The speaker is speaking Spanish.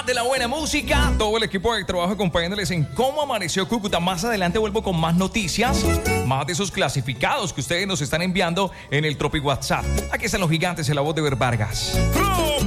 más de la buena música. Todo el equipo de trabajo acompañándoles en cómo amaneció Cúcuta. Más adelante vuelvo con más noticias, más de esos clasificados que ustedes nos están enviando en el Tropi WhatsApp. Aquí están los gigantes en la voz de Ver Vargas.